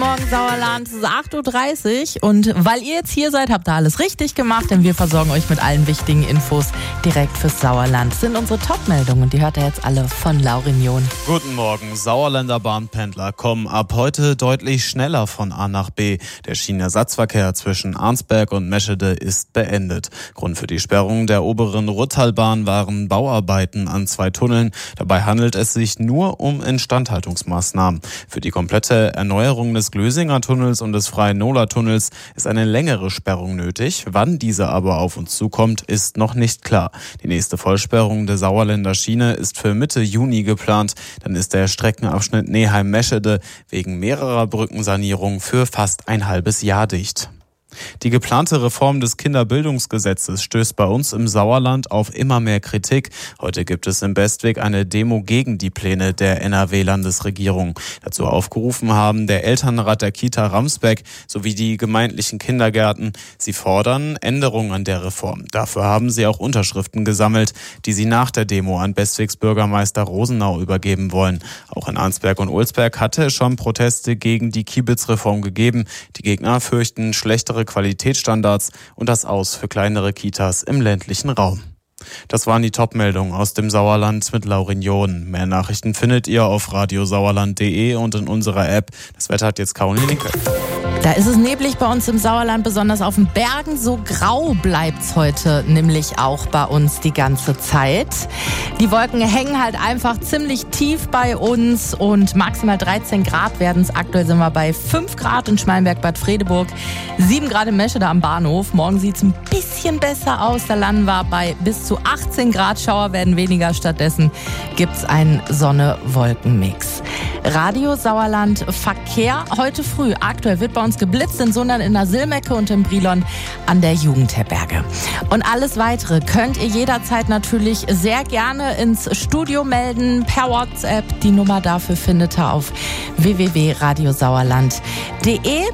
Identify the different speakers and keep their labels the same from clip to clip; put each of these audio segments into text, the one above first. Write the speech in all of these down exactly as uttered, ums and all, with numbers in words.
Speaker 1: Morgen Sauerland, es ist acht Uhr dreißig und weil ihr jetzt hier seid, habt ihr alles richtig gemacht, denn wir versorgen euch mit allen wichtigen Infos direkt fürs Sauerland. Das sind unsere Top-Meldungen und die hört ihr jetzt alle von Laurin John.
Speaker 2: Guten Morgen, Sauerländer Bahnpendler kommen ab heute deutlich schneller von A nach B. Der Schienenersatzverkehr zwischen Arnsberg und Meschede ist beendet. Grund für die Sperrung der oberen Ruttalbahn waren Bauarbeiten an zwei Tunneln. Dabei handelt es sich nur um Instandhaltungsmaßnahmen. Für die komplette Erneuerung des Glösinger Tunnels und des Freien-Nola-Tunnels ist eine längere Sperrung nötig. Wann diese aber auf uns zukommt, ist noch nicht klar. Die nächste Vollsperrung der Sauerländer Schiene ist für Mitte Juni geplant. Dann ist der Streckenabschnitt Neheim-Meschede wegen mehrerer Brückensanierungen für fast ein halbes Jahr dicht. Die geplante Reform des Kinderbildungsgesetzes stößt bei uns im Sauerland auf immer mehr Kritik. Heute gibt es im Bestwig eine Demo gegen die Pläne der N R W-Landesregierung. Dazu aufgerufen haben der Elternrat der Kita Ramsbeck sowie die gemeindlichen Kindergärten. Sie fordern Änderungen an der Reform. Dafür haben sie auch Unterschriften gesammelt, die sie nach der Demo an Bestwigs Bürgermeister Rosenau übergeben wollen. Auch in Arnsberg und Ulsberg hatte es schon Proteste gegen die Kiebitz-Reform gegeben. Die Gegner fürchten schlechtere Qualitätsstandards und das Aus für kleinere Kitas im ländlichen Raum. Das waren die Top-Meldungen aus dem Sauerland mit Laurin John. Mehr Nachrichten findet ihr auf radiosauerland punkt de und in unserer App. Das Wetter hat jetzt Caroline Linke.
Speaker 1: Da ist es neblig bei uns im Sauerland, besonders auf den Bergen. So grau bleibt's heute nämlich auch bei uns die ganze Zeit. Die Wolken hängen halt einfach ziemlich tief bei uns und maximal dreizehn Grad werden es. Aktuell sind wir bei fünf Grad in Schmalenberg-Bad Fredeburg, sieben Grad in Meschede am Bahnhof. Morgen sieht's ein bisschen besser aus. Da landen wir bei bis zu achtzehn Grad. Schauer werden weniger. Stattdessen gibt's einen Sonne-Wolken-Mix. Radio Sauerland Verkehr heute früh. Aktuell wird bei uns geblitzt in Sundern, in der Silmecke und in Brilon an der Jugendherberge. Und alles Weitere könnt ihr jederzeit natürlich sehr gerne ins Studio melden per WhatsApp. Die Nummer dafür findet ihr auf w w w punkt radiosauerland punkt de.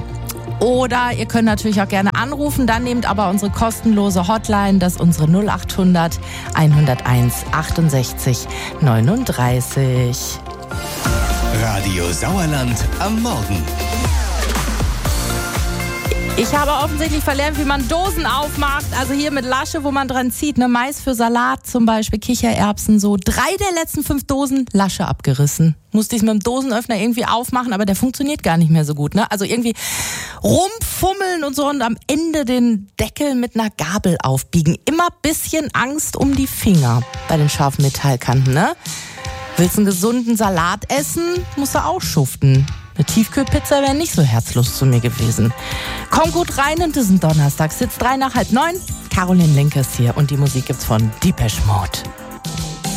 Speaker 1: Oder ihr könnt natürlich auch gerne anrufen, dann nehmt aber unsere kostenlose Hotline, das ist unsere null achthundert hunderteins achtundsechzig neununddreißig.
Speaker 3: Radio Sauerland am Morgen.
Speaker 1: Ich habe offensichtlich verlernt, wie man Dosen aufmacht. Also hier mit Lasche, wo man dran zieht. Ne, Mais für Salat zum Beispiel, Kichererbsen so. Drei der letzten fünf Dosen Lasche abgerissen. Musste ich es mit dem Dosenöffner irgendwie aufmachen, aber der funktioniert gar nicht mehr so gut. Ne? Also irgendwie rumfummeln und so und am Ende den Deckel mit einer Gabel aufbiegen. Immer bisschen Angst um die Finger bei den scharfen Metallkanten. Ne? Willst einen gesunden Salat essen, musst du auch schuften. Eine Tiefkühlpizza wäre nicht so herzlos zu mir gewesen. Komm gut rein in diesen Donnerstag. Sitzt drei nach halb neun. Caroline Linke ist hier und die Musik gibt's von Depeche Mode.